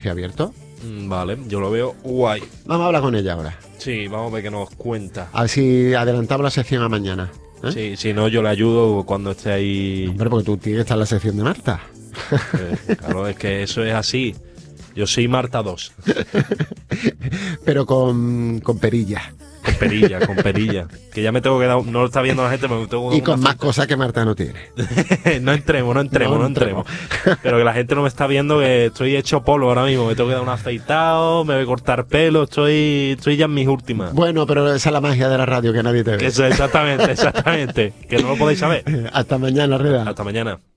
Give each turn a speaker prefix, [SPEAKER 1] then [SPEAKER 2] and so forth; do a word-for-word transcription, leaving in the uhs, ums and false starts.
[SPEAKER 1] ¿Qué ha abierto?
[SPEAKER 2] Mm, Vale, yo lo veo guay.
[SPEAKER 1] Vamos a hablar con ella ahora.
[SPEAKER 2] Sí, vamos a ver qué nos cuenta.
[SPEAKER 1] A ver si adelantamos la sección a mañana. ¿eh?
[SPEAKER 2] Sí, si no, yo le ayudo cuando esté ahí.
[SPEAKER 1] Hombre, porque tú tienes que estar en la sección de Marta.
[SPEAKER 2] Eh, claro, es que eso es así. Yo soy Marta dos.
[SPEAKER 1] Pero con, con perilla.
[SPEAKER 2] Con perilla, con perilla. Que ya me tengo que dar. No lo está viendo la gente, pero me tengo que dar
[SPEAKER 1] Y con
[SPEAKER 2] una
[SPEAKER 1] más
[SPEAKER 2] afeita.
[SPEAKER 1] cosas que Marta no tiene.
[SPEAKER 2] No entremos, no entremos,
[SPEAKER 1] No
[SPEAKER 2] no entremos. Pero que la gente no me está viendo que estoy hecho polvo ahora mismo. Me tengo que dar un afeitado, me voy a cortar pelo. Estoy, estoy ya en mis últimas.
[SPEAKER 1] Bueno, pero esa es la magia de la radio, que nadie te ve.
[SPEAKER 2] Eso, exactamente, exactamente. Que no lo podéis saber.
[SPEAKER 1] Hasta mañana, Reda.
[SPEAKER 2] Hasta mañana.